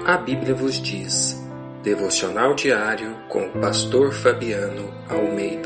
A Bíblia vos diz. Devocional diário com o pastor Fabiano Almeida.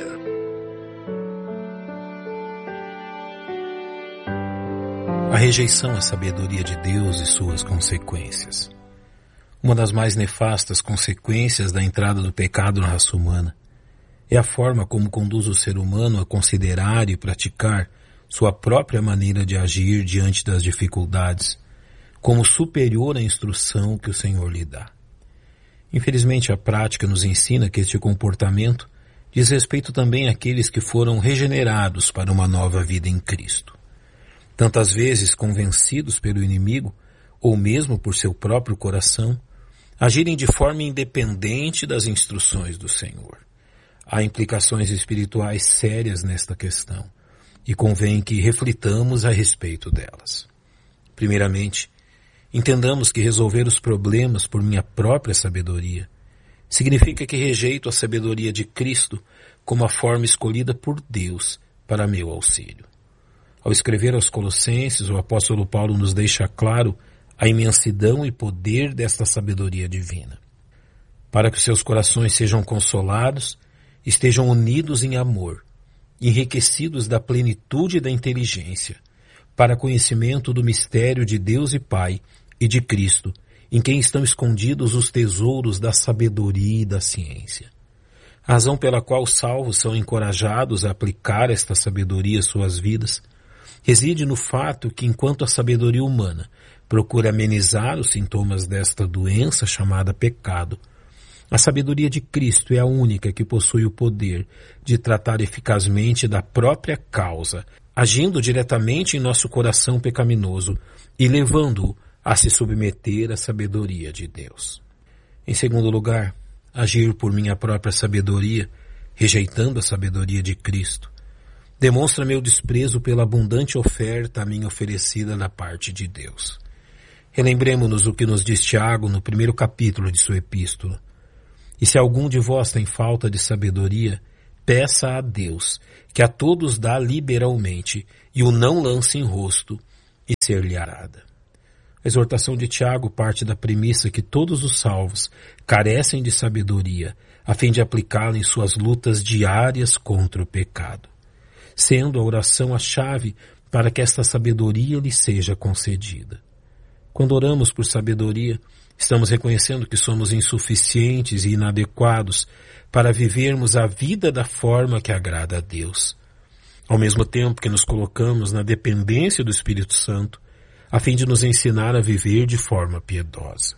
A rejeição à sabedoria de Deus e suas consequências. Uma das mais nefastas consequências da entrada do pecado na raça humana é a forma como conduz o ser humano a considerar e praticar sua própria maneira de agir diante das dificuldades, como superior à instrução que o Senhor lhe dá. Infelizmente, a prática nos ensina que este comportamento diz respeito também àqueles que foram regenerados para uma nova vida em Cristo. Tantas vezes convencidos pelo inimigo, ou mesmo por seu próprio coração, agirem de forma independente das instruções do Senhor. Há implicações espirituais sérias nesta questão, e convém que reflitamos a respeito delas. Primeiramente, entendamos que resolver os problemas por minha própria sabedoria significa que rejeito a sabedoria de Cristo como a forma escolhida por Deus para meu auxílio. Ao escrever aos Colossenses, o apóstolo Paulo nos deixa claro a imensidão e poder desta sabedoria divina. Para que seus corações sejam consolados, estejam unidos em amor, enriquecidos da plenitude da inteligência, para conhecimento do mistério de Deus e Pai e de Cristo, em quem estão escondidos os tesouros da sabedoria e da ciência. A razão pela qual os salvos são encorajados a aplicar esta sabedoria às suas vidas reside no fato que, enquanto a sabedoria humana procura amenizar os sintomas desta doença chamada pecado, a sabedoria de Cristo é a única que possui o poder de tratar eficazmente da própria causa, agindo diretamente em nosso coração pecaminoso e levando-o a se submeter à sabedoria de Deus. Em segundo lugar, agir por minha própria sabedoria, rejeitando a sabedoria de Cristo, demonstra meu desprezo pela abundante oferta a mim oferecida da parte de Deus. Relembremos-nos o que nos diz Tiago no primeiro capítulo de sua epístola. E se algum de vós tem falta de sabedoria, peça a Deus, que a todos dá liberalmente, e o não lance em rosto, e ser-lhe-á. A exortação de Tiago parte da premissa que todos os salvos carecem de sabedoria, a fim de aplicá-la em suas lutas diárias contra o pecado, sendo a oração a chave para que esta sabedoria lhe seja concedida. Quando oramos por sabedoria, estamos reconhecendo que somos insuficientes e inadequados para vivermos a vida da forma que agrada a Deus, ao mesmo tempo que nos colocamos na dependência do Espírito Santo, a fim de nos ensinar a viver de forma piedosa.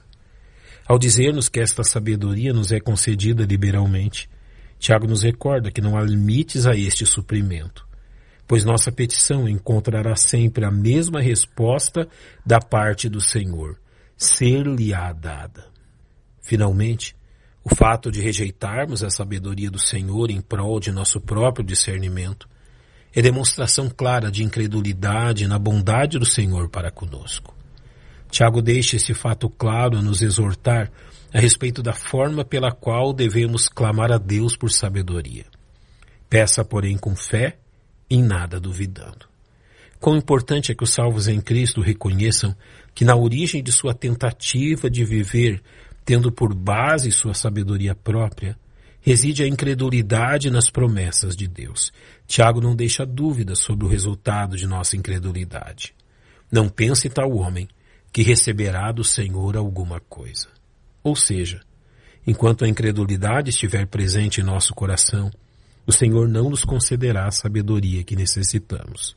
Ao dizer-nos que esta sabedoria nos é concedida liberalmente, Tiago nos recorda que não há limites a este suprimento, pois nossa petição encontrará sempre a mesma resposta da parte do Senhor, ser-lhe-á dada. Finalmente, o fato de rejeitarmos a sabedoria do Senhor em prol de nosso próprio discernimento é demonstração clara de incredulidade na bondade do Senhor para conosco. Tiago deixa esse fato claro a nos exortar a respeito da forma pela qual devemos clamar a Deus por sabedoria. Peça, porém, com fé, em nada duvidando. Quão importante é que os salvos em Cristo reconheçam que na origem de sua tentativa de viver, tendo por base sua sabedoria própria, reside a incredulidade nas promessas de Deus. Tiago não deixa dúvidas sobre o resultado de nossa incredulidade. Não pense tal homem que receberá do Senhor alguma coisa. Ou seja, enquanto a incredulidade estiver presente em nosso coração, o Senhor não nos concederá a sabedoria que necessitamos.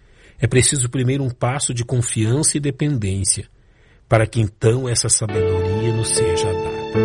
É preciso primeiro um passo de confiança e dependência, para que então essa sabedoria nos seja